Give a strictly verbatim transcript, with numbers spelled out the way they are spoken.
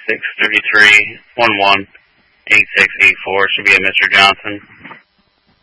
six three three, one one, eight six eight four. Should be a Mister Johnson.